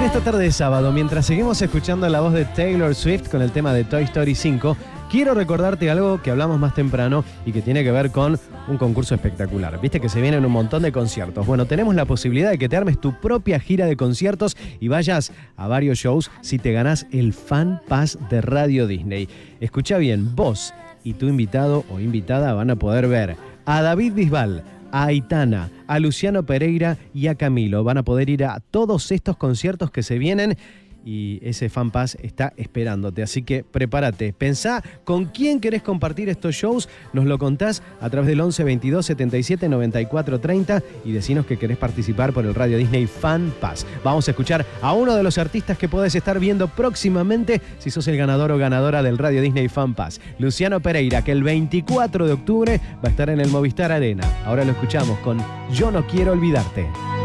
esta tarde de sábado, mientras seguimos escuchando la voz de Taylor Swift con el tema de Toy Story 5, quiero recordarte algo que hablamos más temprano y que tiene que ver con un concurso espectacular. Viste que se vienen un montón de conciertos. Bueno, tenemos la posibilidad de que te armes tu propia gira de conciertos y vayas a varios shows si te ganás el Fan Pass de Radio Disney. Escucha bien, vos y tu invitado o invitada van a poder ver a David Bisbal, a Aitana, a Luciano Pereira y a Camilo. Van a poder ir a todos estos conciertos que se vienen y ese Fan Pass está esperándote. Así que prepárate, pensá con quién querés compartir estos shows, nos lo contás a través del 11 22 77 94 30 y decinos que querés participar por el Radio Disney Fan Pass. Vamos a escuchar a uno de los artistas que podés estar viendo próximamente si sos el ganador o ganadora del Radio Disney Fan Pass. Luciano Pereira, que el 24 de octubre va a estar en el Movistar Arena. Ahora lo escuchamos con Yo no quiero olvidarte.